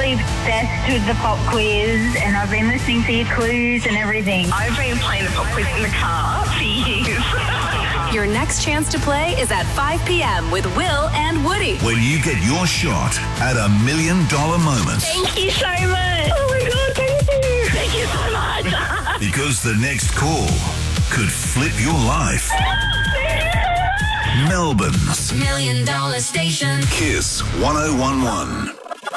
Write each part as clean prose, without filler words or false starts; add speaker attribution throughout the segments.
Speaker 1: absolutely obsessed with the pop quiz, and I've been listening to your clues and everything.
Speaker 2: I've been playing the pop quiz in the car for years.
Speaker 3: Your next chance to play is at 5 p.m. with Will and Woody.
Speaker 4: When you get your shot at $1 million moment.
Speaker 2: Thank you so much. Oh my God, thank you. Thank you so much.
Speaker 4: Because the next call could flip your life. Melbourne's
Speaker 3: $1 Million Station.
Speaker 4: Kiss 1011.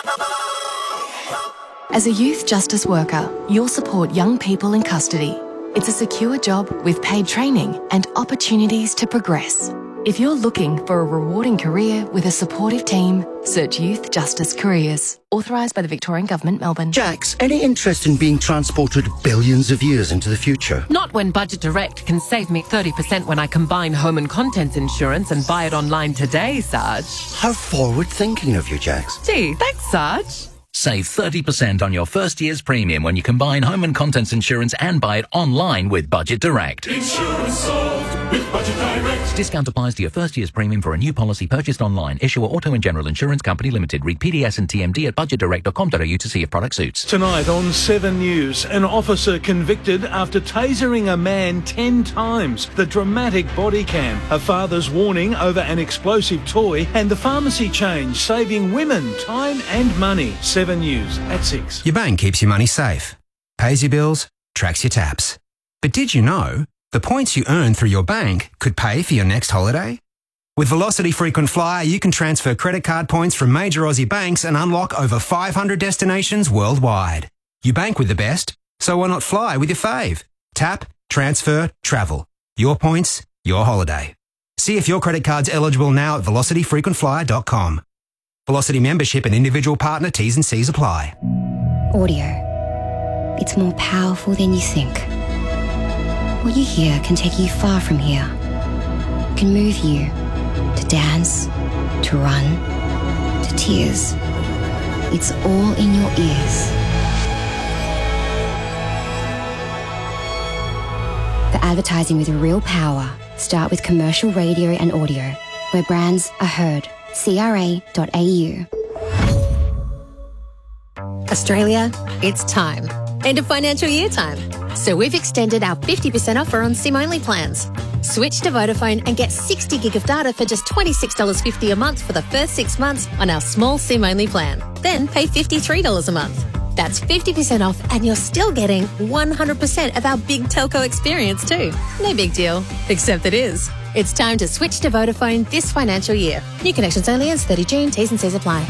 Speaker 5: As a youth justice worker, you'll support young people in custody. It's a secure job with paid training and opportunities to progress. If you're looking for a rewarding career with a supportive team, search Youth Justice Careers. Authorised by the Victorian Government, Melbourne.
Speaker 6: Jax, any interest in being transported billions of years into the future?
Speaker 7: Not when Budget Direct can save me 30% when I combine home and contents insurance and buy it online today, Sarge.
Speaker 6: How forward-thinking of you, Jax.
Speaker 7: Gee, thanks, Sarge.
Speaker 8: Save 30% on your first year's premium when you combine home and contents insurance and buy it online with Budget Direct.
Speaker 9: Insurance solved with Budget Direct.
Speaker 8: Discount applies to your first year's premium for a new policy purchased online. Issuer Auto and General Insurance Company Limited. Read PDS and TMD at budgetdirect.com.au to see if product suits.
Speaker 10: Tonight on 7 News, an officer convicted after tasering a man 10 times. The dramatic body cam, a father's warning over an explosive toy, and the pharmacy change saving women time and money. 7 News at 6.
Speaker 11: Your bank keeps your money safe, pays your bills, tracks your taps. But did you know the points you earn through your bank could pay for your next holiday? With Velocity Frequent Flyer, you can transfer credit card points from major Aussie banks and unlock over 500 destinations worldwide. You bank with the best, so why not fly with your fave? Tap, transfer, travel. Your points, your holiday. See if your credit card's eligible now at velocityfrequentflyer.com. Velocity membership and individual partner T's and C's apply.
Speaker 12: Audio. It's more powerful than you think. What you hear can take you far from here. It can move you to dance, to run, to tears. It's all in your ears. The advertising with real power. Start with commercial radio and audio, where brands are heard. CRA.au.
Speaker 13: Australia, it's time. End of financial year time. So we've extended our 50% offer on SIM-only plans. Switch to Vodafone and get 60 gig of data for just $26.50 a month for the first 6 months on our small SIM-only plan. Then pay $53 a month. That's 50% off and you're still getting 100% of our big telco experience too. No big deal, except it is. It's time to switch to Vodafone this financial year. New connections only as 30 June. T's and C's apply.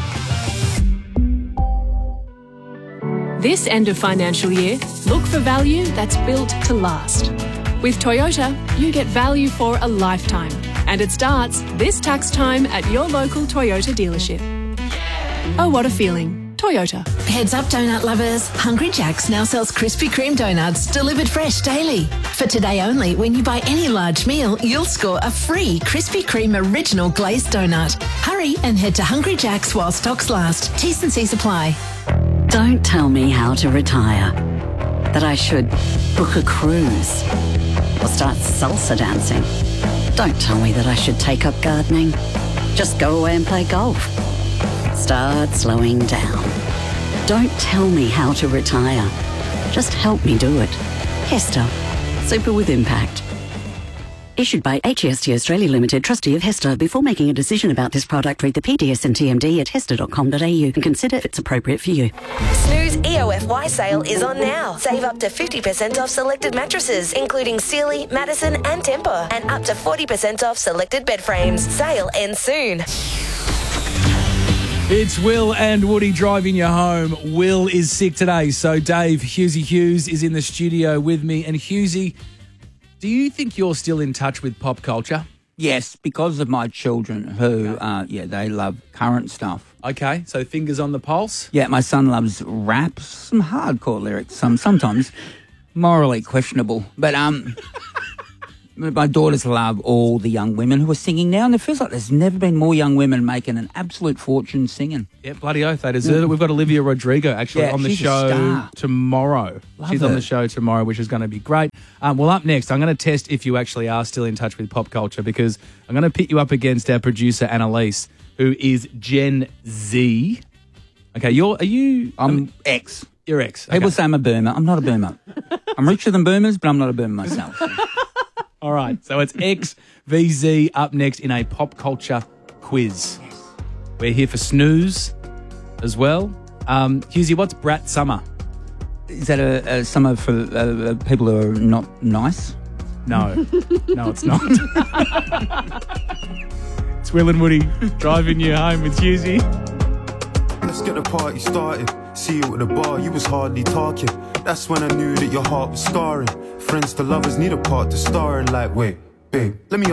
Speaker 14: This end of financial year, look for value that's built to last. With Toyota, you get value for a lifetime. And it starts this tax time at your local Toyota dealership. Oh, what a feeling. Toyota.
Speaker 15: Heads up, donut lovers. Hungry Jack's now sells Krispy Kreme donuts delivered fresh daily. For today only, when you buy any large meal, you'll score a free Krispy Kreme original glazed donut. Hurry and head to Hungry Jack's while stocks last. T's and C's apply.
Speaker 16: Don't tell me how to retire. That I should book a cruise or start salsa dancing. Don't tell me that I should take up gardening. Just go away and play golf. Start slowing down. Don't tell me how to retire. Just help me do it. Hester. Super with impact. Issued by HEST Australia Limited, trustee of Hester. Before making a decision about this product, read the PDS and TMD at hester.com.au and consider if it's appropriate for you.
Speaker 17: Snooze EOFY sale is on now. Save up to 50% off selected mattresses, including Sealy, Madison and Tempur, and up to 40% off selected bed frames. Sale ends soon.
Speaker 18: It's Will and Woody driving you home. Will is sick today, so Dave Hughesy Hughes is in the studio with me. And Hughesy, do you think you're still in touch with pop culture?
Speaker 19: Yes, because of my children who, they love current stuff.
Speaker 18: Okay, so fingers on the pulse?
Speaker 19: Yeah, my son loves rap, some hardcore lyrics, sometimes morally questionable. But my daughters love all the young women who are singing now, and it feels like there's never been more young women making an absolute fortune singing.
Speaker 18: Yeah, bloody oath, they deserve it. We've got Olivia Rodrigo actually on the show tomorrow. She's on the show tomorrow, which is going to be great. Well, up next, I'm going to test if you actually are still in touch with pop culture, because I'm going to pit you up against our producer, Annalise, who is Gen Z. Okay, are you?
Speaker 19: I'm ex.
Speaker 18: You're ex.
Speaker 19: People
Speaker 18: Okay.
Speaker 19: say I'm a boomer. I'm not a boomer. I'm richer than boomers, but I'm not a boomer myself.
Speaker 18: All right, so it's X v Z up next in a pop culture quiz. Yes. We're here for snooze as well. Husey, what's Brat Summer?
Speaker 19: Is that a summer for people who are not nice?
Speaker 18: No, no, it's not. It's Will and Woody driving you home with Husey.
Speaker 20: Let's get the party started. See you at the bar, you was hardly talking. That's when I knew that your heart was scarring. Friends to lovers need a part to star in. Like, wait, babe, let me